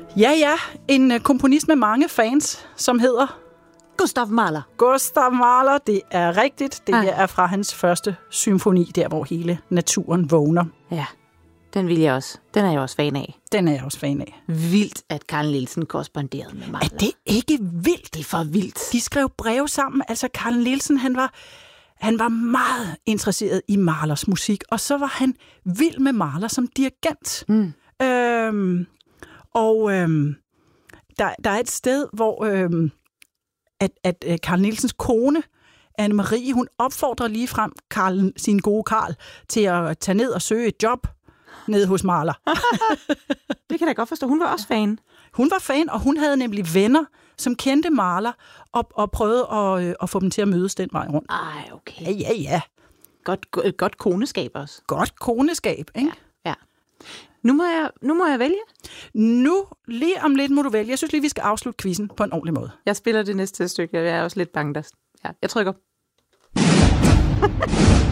Ja, en komponist med mange fans, som hedder Gustav Mahler. Gustav Mahler, det er rigtigt. Det er fra hans første symfoni, der hvor hele naturen vågner. Ja, den vil jeg også. Den er jeg også fan af. Den er jeg også fan af. Vildt, at Carl Nielsen korresponderede med Mahler. Er det ikke vildt? Det er for vildt. De skrev breve sammen. Altså, Carl Nielsen, han var meget interesseret i Mahlers musik, og så var han vild med Mahler som dirigent. Der er et sted, hvor at Carl Nielsens kone, Anne-Marie, hun opfordrer ligefrem sin gode Carl til at tage ned og søge et job nede hos Mahler. Det kan jeg godt forstå. Hun var også fan. Hun var fan, og hun havde nemlig venner, som kendte Mahler, og prøvede at få dem til at mødes den vej rundt. Ej, okay. Ja. Godt koneskab også. Godt koneskab, ikke? Ja. Nu må jeg vælge. Nu, lige om lidt må du vælge. Jeg synes lige, vi skal afslutte quizzen på en ordentlig måde. Jeg spiller det næste stykke. Jeg er også lidt bange der. Ja, jeg trykker.